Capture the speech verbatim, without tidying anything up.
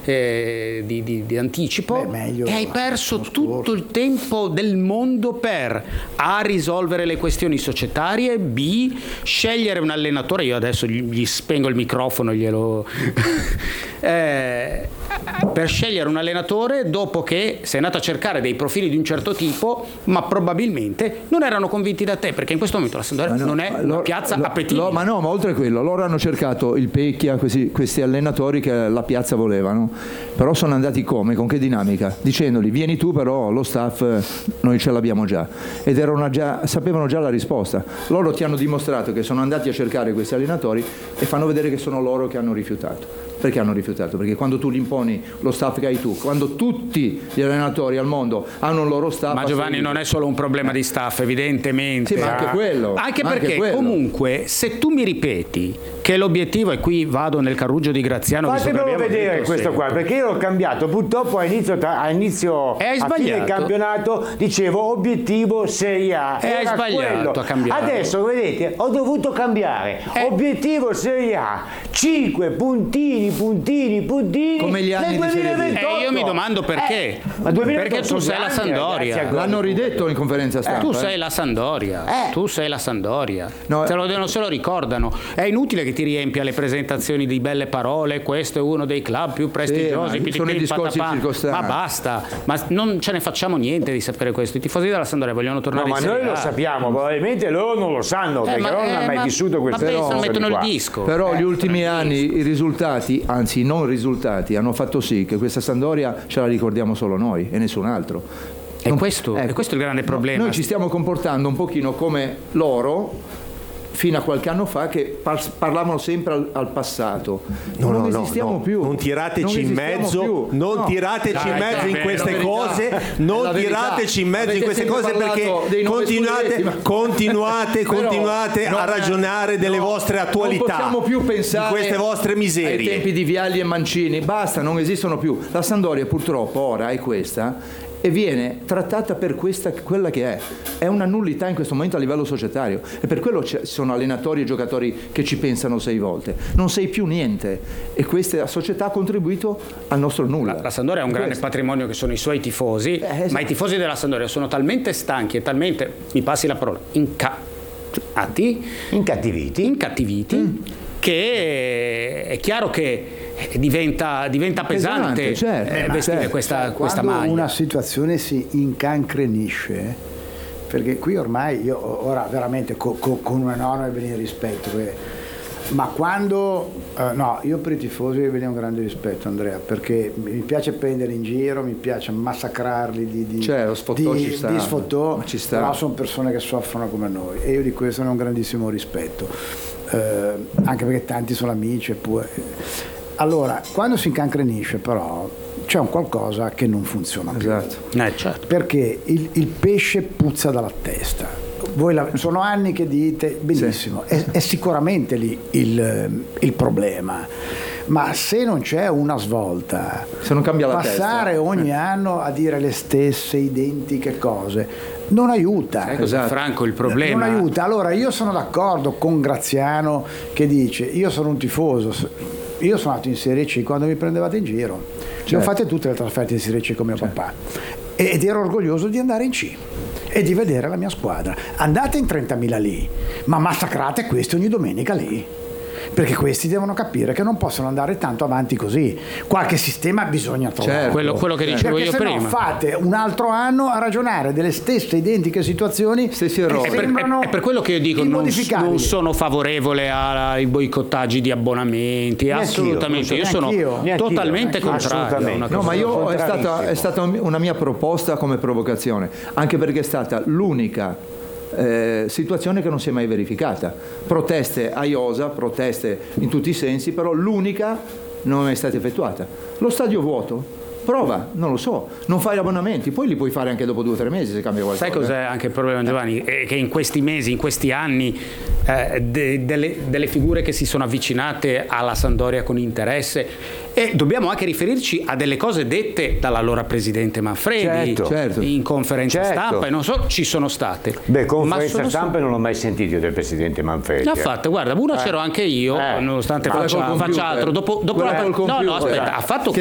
eh, di, di, di anticipo. Beh, meglio, e hai perso tutto il tempo del mondo per A, risolvere le questioni societarie, B, scegliere un allenatore. Io adesso gli, gli spengo il microfono, glielo eh, per scegliere un allenatore dopo che sei andato a cercare dei profili di un certo tipo, ma probabilmente non erano convinti da te, perché in questo momento la Sampdoria no, non è una loro, piazza lo, appetibile. Lo, ma no, ma oltre a quello, loro hanno cercato il Pecchia, questi, questi allenatori che la piazza volevano, però sono andati come? Con che dinamica? Dicendogli vieni tu, però lo staff noi ce l'abbiamo già, ed erano già, sapevano già la risposta. Loro ti hanno dimostrato che sono andati a cercare questi allenatori e fanno vedere che sono loro che hanno rifiutato. Perché hanno rifiutato? Perché quando tu li imponi lo staff che hai tu, quando tutti gli allenatori al mondo hanno il loro staff... Ma Giovanni, non è solo un problema di staff, evidentemente. Sì, ma anche quello. Anche ma perché anche quello. Comunque, se tu mi ripeti che l'obiettivo, e qui vado nel carruggio di Graziano... Fatemelo vedere questo qua, perché io l'ho cambiato, purtroppo a inizio, a inizio e hai a fine sbagliato. campionato dicevo obiettivo Serie A. E hai sbagliato quello. a cambiare. Adesso vedete, ho dovuto cambiare. Eh. Obiettivo Serie A, cinque puntini, puntini, puntini. Come gli anni nel di Serie B. duemilaventotto. E io mi domando perché. Eh, ma duemilaventotto perché tu sei la anni, Sampdoria. ragazzi, L'hanno ridetto in conferenza stampa. Tu sei la Sampdoria, Eh. tu sei la Sampdoria. No, se lo, non se lo ricordano. È inutile che ti riempia le presentazioni di belle parole. Questo è uno dei club più prestigiosi. Sì, ma piti, sono i piti, discorsi patapà. circostanti. Ma basta, ma non ce ne facciamo niente di sapere questo. I tifosi della Sampdoria vogliono tornare No, ma in Serie noi A. lo sappiamo, probabilmente loro non lo sanno, perché ma- loro non eh, hanno mai ma- vissuto queste ma cose. pensano, mettono il qua. disco. Però Eh, gli ultimi mettono il anni disco. i risultati, anzi non risultati, hanno fatto sì che questa Sampdoria ce la ricordiamo solo noi e nessun altro. E Non- questo, ecco, e questo è il grande problema. Noi ci stiamo comportando un pochino come loro fino a qualche anno fa, che par- parlavano sempre al, al passato. No, non no, no, esistiamo no. più. Non tirateci Non in esistiamo mezzo, più. non No. tirateci in Dai, mezzo dai, in dai, queste la verità. cose, È non la verità. tirateci in mezzo in Avete queste sempre cose parlato perché dei nove continuate, scudetti, ma- continuate, Però continuate a non- ragionare delle no, vostre attualità, Non possiamo più pensare di queste vostre ai miserie. tempi di Vialli e Mancini. Basta, non esistono più. La Sampdoria purtroppo ora è questa e viene trattata per questa, quella che è. È una nullità in questo momento a livello societario, e per quello ci sono allenatori e giocatori che ci pensano sei volte. Non sei più niente, e questa società ha contribuito al nostro nulla. La, la Sampdoria ha un grande Questo. patrimonio che sono i suoi tifosi, Eh, esatto. ma i tifosi della Sampdoria sono talmente stanchi e talmente, mi passi la parola, incattiviti, Incattiviti. incattiviti Mm. che è chiaro che diventa, diventa pesante, Pesante, certo. eh, Eh, ma vestire certo. questa, questa Quando maglia. una situazione si incancrenisce, perché qui ormai io ora veramente co- co- con un enorme bene rispetto, eh, ma quando eh, no, io per i tifosi ve ne ho un grande rispetto, Andrea, perché mi piace prendere in giro, mi piace massacrarli di, di, Cioè, lo sfottò di, ci sta, di sfottò, ma ci sta. però sono persone che soffrono come noi e io di questo ne ho un grandissimo rispetto, eh, anche perché tanti sono amici eppure. Allora, quando si incancrenisce però c'è un qualcosa che non funziona più. Esatto. Eh, certo. Perché il, il pesce puzza dalla testa. Voi la- sono anni che dite, benissimo, è, è sicuramente lì il, il problema, ma se non c'è una svolta, Se non cambia la passare testa. ogni anno a dire le stesse identiche cose non aiuta. Sai cos'è, Esatto. Franco, il problema? Non aiuta. Allora io sono d'accordo con Graziano che dice io sono un tifoso, io sono andato in Serie C quando mi prendevate in giro, ne ho Certo. fatte tutte le trasferte in Serie C con mio papà ed ero orgoglioso di andare in C e di vedere la mia squadra. Andate in trentamila lì, ma massacrate questi ogni domenica lì, perché questi devono capire che non possono andare tanto avanti così. Qualche sistema bisogna trovare. Certo. Quello, quello che dicevo Perché io se no prima. fate un altro anno a ragionare delle stesse identiche situazioni Stessi che errori. È per, sembrano è per quello che io dico non, immodificabili. non sono favorevole ai boicottaggi di abbonamenti, Neanch'io, assolutamente, io sono neanch'io, neanch'io, totalmente neanch'io, contrario a assolutamente. una No, cosa ma io è stata, Contrarissimo. è stata una mia proposta come provocazione, anche perché è stata l'unica eh, situazione che non si è mai verificata. Proteste a Iosa, proteste in tutti i sensi, però l'unica non è stata effettuata. Lo stadio vuoto? Prova, non lo so, non fai abbonamenti, poi li puoi fare anche dopo due o tre mesi se cambia qualcosa. Sai cos'è anche il problema, Giovanni? È che in questi mesi, in questi anni, eh, de- delle, delle figure che si sono avvicinate alla Sampdoria con interesse, e dobbiamo anche riferirci a delle cose dette dall'allora presidente Manfredi, Certo, certo. in conferenza Certo. stampa, e non so, ci sono state. Beh, Ma conferenza sono- stampa non l'ho mai sentito del presidente Manfredi. Ne ha eh. fatte, guarda, una c'ero anche io, Eh. nonostante Quella faccia, col computer. faccia altro. Dopo, dopo Quella la, col no, no, computer. aspetta, ha fatto